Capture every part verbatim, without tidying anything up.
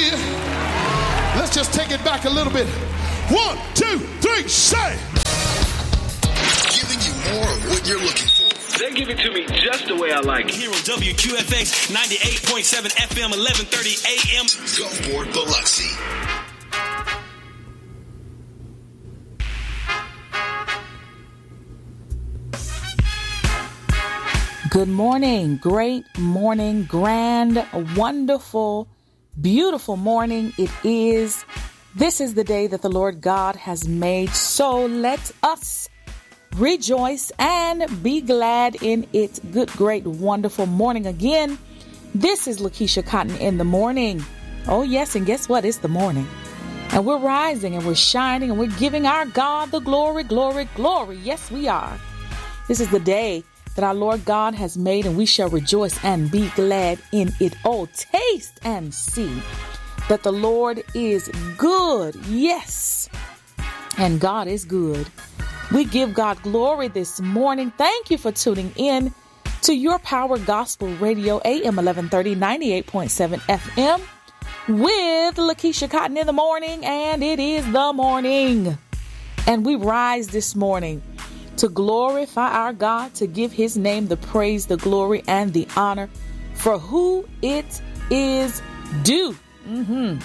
did. Let's just take it back a little bit. One, two, three, say. Giving you more of what you're looking for. They give it to me just the way I like it. Here on W Q F X ninety-eight point seven F M, eleven thirty A M. Gulfport, Biloxi. Good morning, great morning, grand, wonderful, beautiful morning. It is. This is the day that the Lord God has made. So let us rejoice and be glad in it. Good, great, wonderful morning again. This is Lakeisha Cotton in the morning. Oh, yes. And guess what? It's the morning. And we're rising and we're shining and we're giving our God the glory, glory, glory. Yes, we are. This is the day that our Lord God has made, and we shall rejoice and be glad in it. Oh, taste and see that the Lord is good. Yes. And God is good. We give God glory this morning. Thank you for tuning in to Your Power Gospel Radio, A M eleven thirty, ninety-eight point seven F M with Lakeisha Cotton in the morning. And it is the morning. And we rise this morning to glorify our God, to give his name the praise, the glory, and the honor for who it is due. Mm-hmm.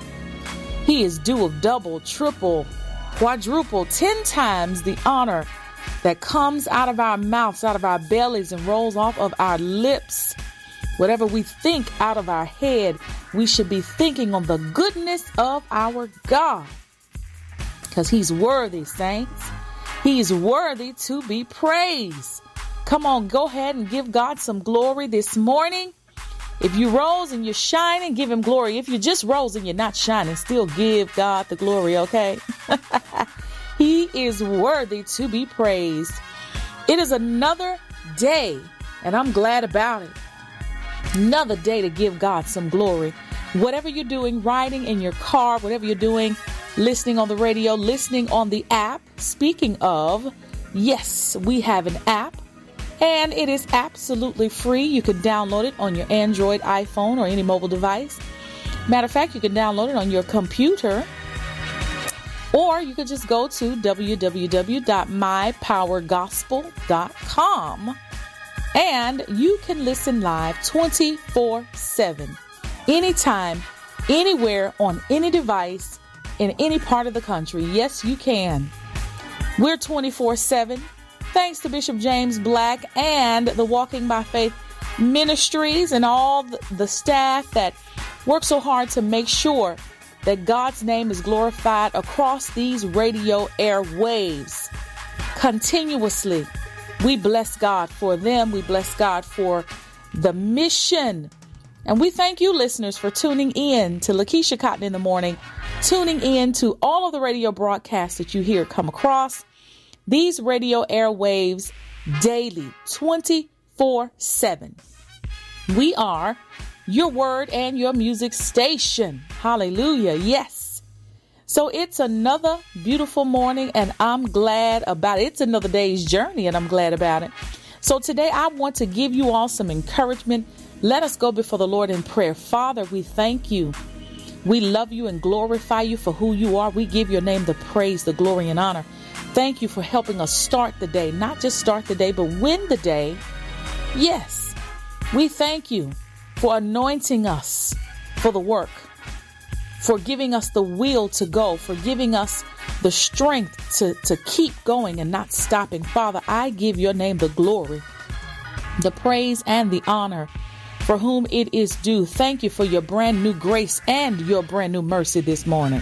He is due of double, triple, quadruple, ten times the honor that comes out of our mouths, out of our bellies, and rolls off of our lips. Whatever we think out of our head, we should be thinking on the goodness of our God, because he's worthy, saints. He's worthy to be praised. Come on, go ahead and give God some glory this morning. If you rose and you're shining, give him glory. If you just rose and you're not shining, still give God the glory, okay? He is worthy to be praised. It is another day, and I'm glad about it. Another day to give God some glory. Whatever you're doing, riding in your car, whatever you're doing, listening on the radio, listening on the app. Speaking of, yes, we have an app, and it is absolutely free. You can download it on your Android, iPhone, or any mobile device. Matter of fact, you can download it on your computer, or you could just go to w w w dot my power gospel dot com, and you can listen live twenty-four seven, anytime, anywhere, on any device, in any part of the country. Yes, you can. We're twenty-four seven. Thanks to Bishop James Black and the Walking by Faith Ministries and all the staff that work so hard to make sure that God's name is glorified across these radio airwaves continuously. We bless God for them. We bless God for the mission. And we thank you, listeners, for tuning in to Lakeisha Cotton in the morning, tuning in to all of the radio broadcasts that you hear come across these radio airwaves daily, twenty-four seven. We are your word and your music station. Hallelujah. Yes. So it's another beautiful morning, and I'm glad about it. It's another day's journey, and I'm glad about it. So today I want to give you all some encouragement. Let us go before the Lord in prayer. Father, we thank you. We love you and glorify you for who you are. We give your name the praise, the glory, and honor. Thank you for helping us start the day, not just start the day, but win the day. Yes, we thank you for anointing us for the work, for giving us the will to go, for giving us the strength to, to keep going and not stopping. Father, I give your name the glory, the praise, and the honor for whom it is due. Thank you for your brand new grace and your brand new mercy this morning.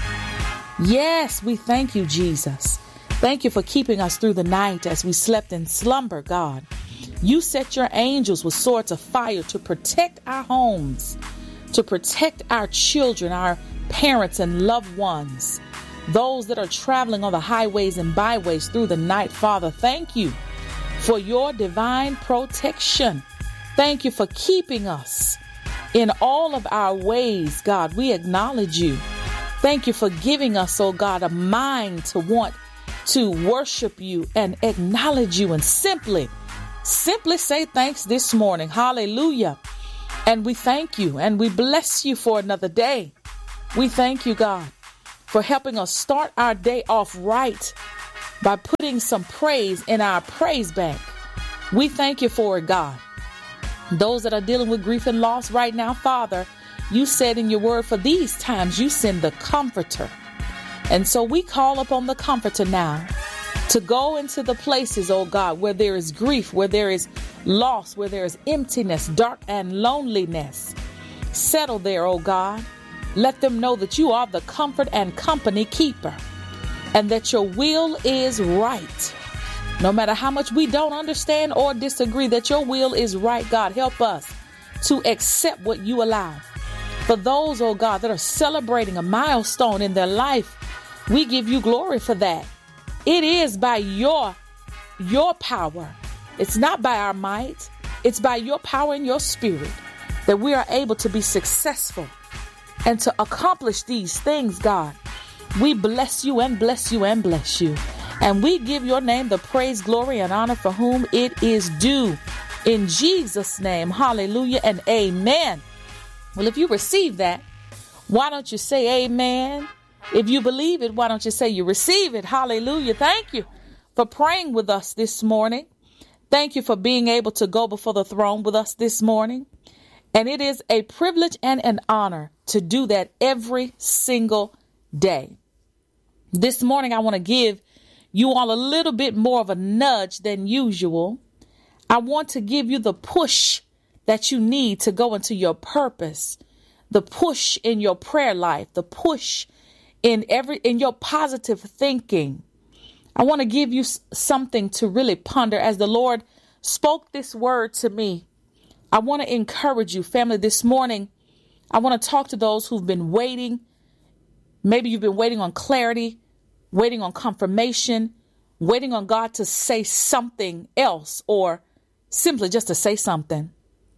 Yes, we thank you, Jesus. Thank you for keeping us through the night as we slept in slumber, God. You set your angels with swords of fire to protect our homes, to protect our children, our parents and loved ones, those that are traveling on the highways and byways through the night. Father, thank you for your divine protection. Thank you for keeping us in all of our ways, God. We acknowledge you. Thank you for giving us, oh God, a mind to want to worship you and acknowledge you and simply, simply say thanks this morning. Hallelujah. And we thank you and we bless you for another day. We thank you, God, for helping us start our day off right by putting some praise in our praise bank. We thank you for it, God. Those that are dealing with grief and loss right now, Father, you said in your word, for these times you send the comforter. And so we call upon the comforter now to go into the places, oh God, where there is grief, where there is loss, where there is emptiness, dark and loneliness. Settle there, oh God. Let them know that you are the comfort and company keeper and that your will is right. No matter how much we don't understand or disagree, that your will is right, God, help us to accept what you allow. For those, oh God, that are celebrating a milestone in their life, we give you glory for that. It is by your, your power. It's not by our might. It's by your power and your spirit that we are able to be successful and to accomplish these things, God. We bless you and bless you and bless you. And we give your name the praise, glory, and honor for whom it is due. In Jesus' name, hallelujah and amen. Well, if you receive that, why don't you say amen? If you believe it, why don't you say you receive it? Hallelujah. Thank you for praying with us this morning. Thank you for being able to go before the throne with us this morning. And it is a privilege and an honor to do that every single day. This morning, I want to give you all a little bit more of a nudge than usual. I want to give you the push that you need to go into your purpose, the push in your prayer life, the push in every in your positive thinking. I want to give you something to really ponder as the Lord spoke this word to me. I want to encourage you, family, this morning. I want to talk to those who've been waiting. Maybe you've been waiting on clarity, waiting on confirmation, waiting on God to say something else or simply just to say something.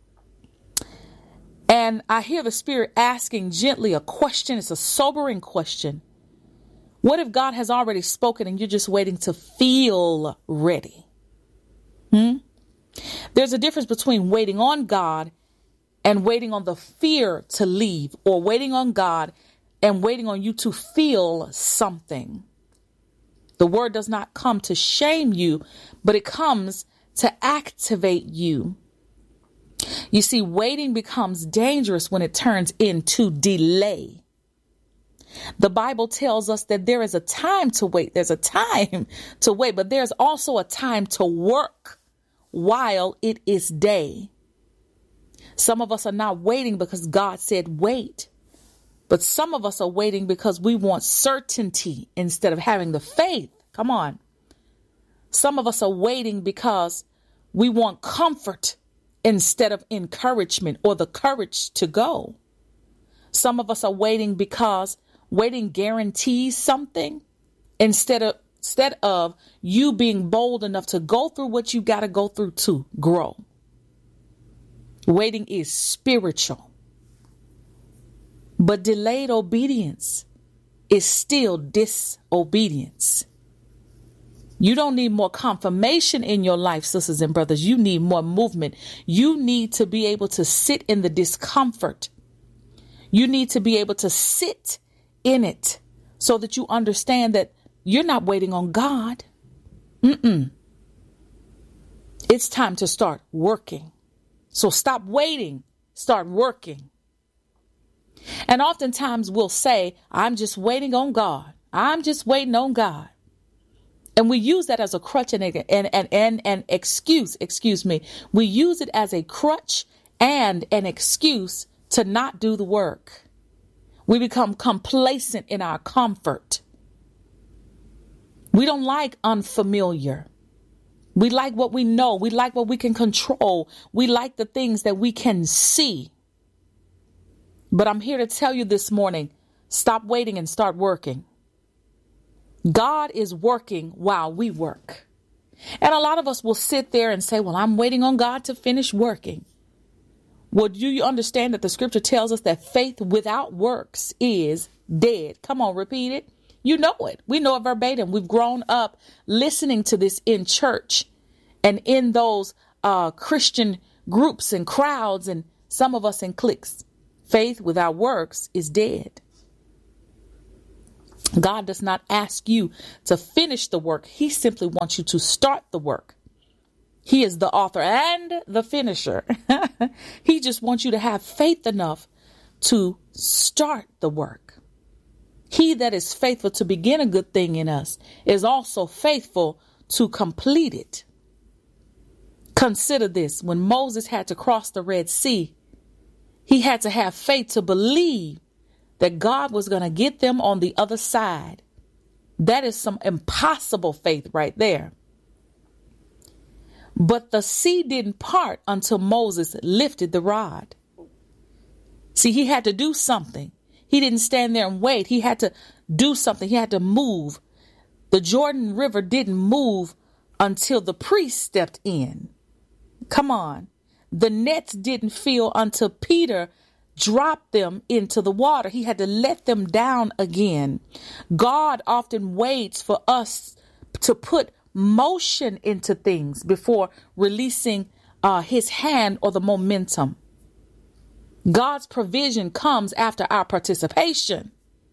And I hear the Spirit asking gently a question. It's a sobering question. What if God has already spoken and you're just waiting to feel ready? Hmm? There's a difference between waiting on God and waiting on the fear to leave, or waiting on God and waiting on you to feel something. The word does not come to shame you, but it comes to activate you. You see, waiting becomes dangerous when it turns into delay. The Bible tells us that there is a time to wait. There's a time to wait, but there's also a time to work while it is day. Some of us are not waiting because God said wait, but some of us are waiting because we want certainty instead of having the faith. Come on. Some of us are waiting because we want comfort instead of encouragement or the courage to go. Some of us are waiting because waiting guarantees something instead of instead of you being bold enough to go through what you got to go through to grow. Waiting is spiritual, but delayed obedience is still disobedience. You don't need more confirmation in your life, sisters and brothers. You need more movement. You need to be able to sit in the discomfort. You need to be able to sit in it so that you understand that you're not waiting on God. Mm-mm. It's time to start working. So stop waiting, start working. And oftentimes we'll say, I'm just waiting on God. I'm just waiting on God. And we use that as a crutch and an and, and, and, and excuse, excuse me. We use it as a crutch and an excuse to not do the work. We become complacent in our comfort. We don't like unfamiliar. We like what we know. We like what we can control. We like the things that we can see. But I'm here to tell you this morning, stop waiting and start working. God is working while we work. And a lot of us will sit there and say, well, I'm waiting on God to finish working. Well, do you understand that the scripture tells us that faith without works is dead? Come on, repeat it. You know it. We know it verbatim. We've grown up listening to this in church and in those uh, Christian groups and crowds, and some of us in cliques. Faith without works is dead. God does not ask you to finish the work. He simply wants you to start the work. He is the author and the finisher. He just wants you to have faith enough to start the work. He that is faithful to begin a good thing in us is also faithful to complete it. Consider this. When Moses had to cross the Red Sea, he had to have faith to believe that God was going to get them on the other side. That is some impossible faith right there. But the sea didn't part until Moses lifted the rod. See, he had to do something. He didn't stand there and wait. He had to do something. He had to move. The Jordan River didn't move until the priest stepped in. Come on. The nets didn't fill until Peter dropped them into the water. He had to let them down again. God often waits for us to put motion into things before releasing uh, his hand or the momentum. God's provision comes after our participation.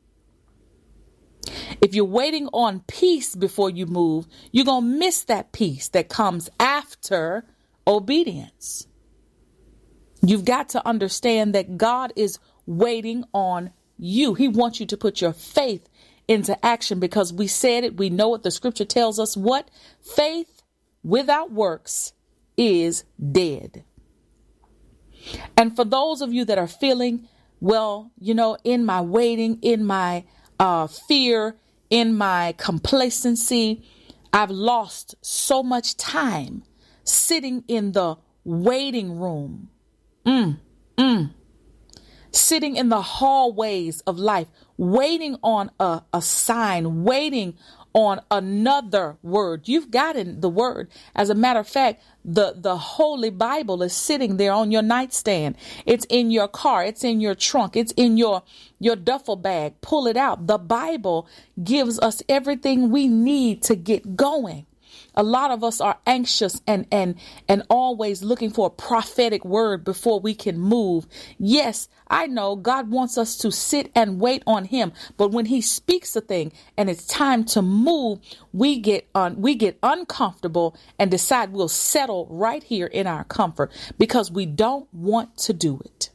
If you're waiting on peace before you move, you're going to miss that peace that comes after obedience. You've got to understand that God is waiting on you. He wants you to put your faith into action because we said it. We know it. The scripture tells us what? Faith without works is dead. And for those of you that are feeling, well, you know, in my waiting, in my uh, fear, in my complacency, I've lost so much time sitting in the waiting room. Mm, mm. Sitting in the hallways of life, waiting on a, a sign, waiting on another word. You've gotten the word. As a matter of fact, the, the Holy Bible is sitting there on your nightstand. It's in your car. It's in your trunk. It's in your, your duffel bag. Pull it out. The Bible gives us everything we need to get going. A lot of us are anxious and, and, and always looking for a prophetic word before we can move. Yes, I know God wants us to sit and wait on him. But when he speaks a thing and it's time to move, we get un, we get uncomfortable and decide we'll settle right here in our comfort because we don't want to do it.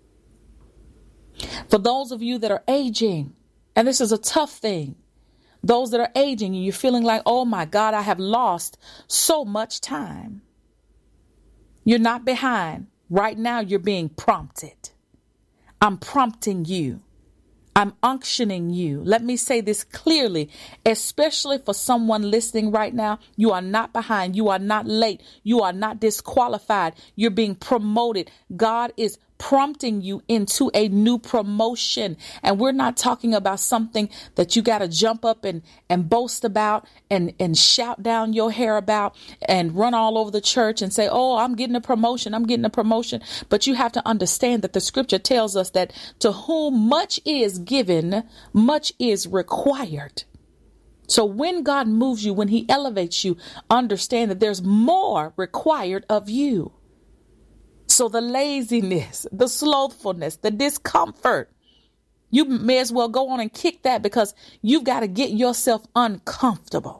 For those of you that are aging, and this is a tough thing, those that are aging and you're feeling like, oh my God, I have lost so much time. You're not behind. Right now, you're being prompted. I'm prompting you. I'm unctioning you. Let me say this clearly, especially for someone listening right now. You are not behind. You are not late. You are not disqualified. You're being promoted. God is prompting you into a new promotion. And we're not talking about something that you got to jump up and, and boast about and, and shout down your hair about and run all over the church and say, oh, I'm getting a promotion. I'm getting a promotion. But you have to understand that the scripture tells us that to whom much is given, much is required. So when God moves you, when he elevates you, understand that there's more required of you. So the laziness, the slothfulness, the discomfort, you may as well go on and kick that because you've got to get yourself uncomfortable.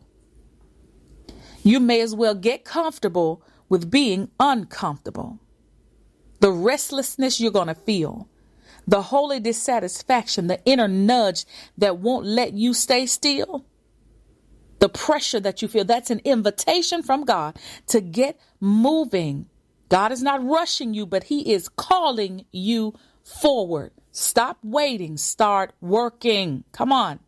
You may as well get comfortable with being uncomfortable. The restlessness you're going to feel, the holy dissatisfaction, the inner nudge that won't let you stay still, the pressure that you feel, that's an invitation from God to get moving. God is not rushing you, but he is calling you forward. Stop waiting. Start working. Come on.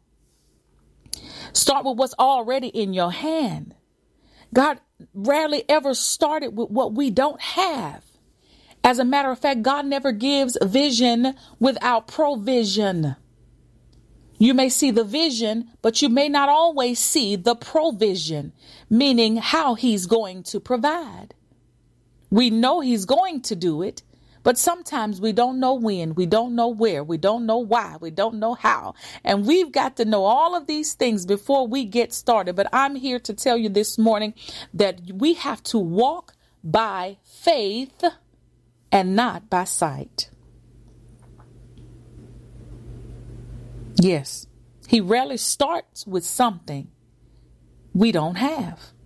Start with what's already in your hand. God rarely ever started with what we don't have. As a matter of fact, God never gives vision without provision. You may see the vision, but you may not always see the provision, meaning how he's going to provide. We know he's going to do it, but sometimes we don't know when, we don't know where, we don't know why, we don't know how. And we've got to know all of these things before we get started. But I'm here to tell you this morning that we have to walk by faith and not by sight. Yes, He rarely starts with something we don't have.